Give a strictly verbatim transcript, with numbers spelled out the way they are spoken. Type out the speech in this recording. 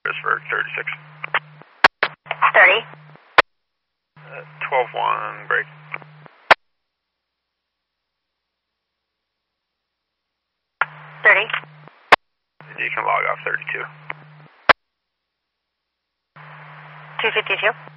Pittsburgh, thirty-six. thirty. Uh, twelve one, break. thirty. You can log off thirty-two. two fifty-two.